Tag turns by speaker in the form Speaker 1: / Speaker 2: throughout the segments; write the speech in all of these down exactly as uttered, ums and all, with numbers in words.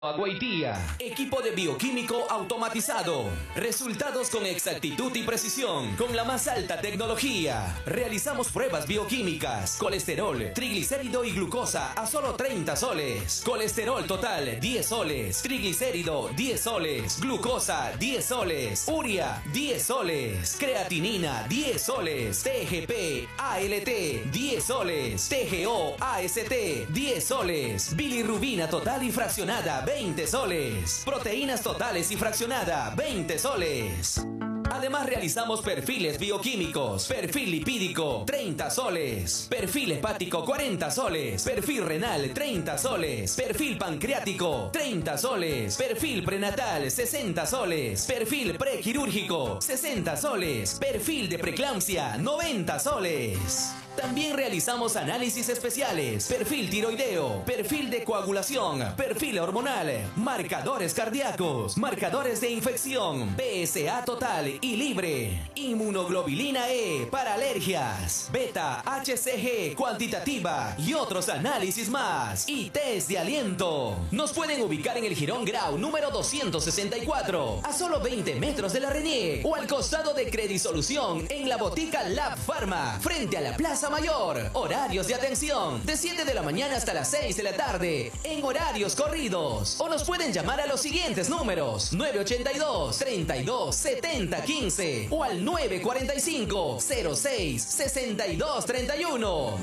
Speaker 1: Aguaitía, equipo de bioquímico automatizado. Resultados con exactitud y precisión, con la más alta tecnología. Realizamos pruebas bioquímicas, colesterol, triglicérido y glucosa a solo treinta soles. Colesterol total, diez soles. Triglicérido, diez soles. Glucosa, diez soles. Urea, diez soles. Creatinina, diez soles. T G P, A L T, diez soles. T G O, A S T, diez soles. Bilirrubina total y fraccionada, veinte soles. Proteínas totales y fraccionada, veinte soles. Además realizamos perfiles bioquímicos, perfil lipídico, treinta soles, perfil hepático, cuarenta soles, perfil renal, treinta soles, perfil pancreático, treinta soles, perfil prenatal, sesenta soles, perfil prequirúrgico, sesenta soles, perfil de preeclampsia, noventa soles. También realizamos análisis especiales, perfil tiroideo, perfil de coagulación, perfil hormonal, marcadores cardíacos, marcadores de infección, P S A total y libre, inmunoglobulina E para alergias, beta H C G cuantitativa y otros análisis más, y test de aliento. Nos pueden ubicar en el Jirón Grau número doscientos sesenta y cuatro, a solo veinte metros de la Renier, o al costado de Credisolución en la botica Lab Pharma, frente a la Plaza Mayor. Horarios de atención de siete de la mañana hasta las seis de la tarde en horarios corridos, o nos pueden llamar a los siguientes números: nueve ochenta y dos, treinta y dos, setenta, quince o al nueve cuarenta y cinco, cero seis, sesenta y dos, treinta y uno.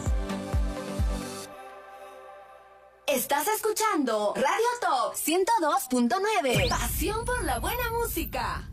Speaker 2: Estás escuchando Radio Top ciento dos punto nueve. Pasión por la buena música.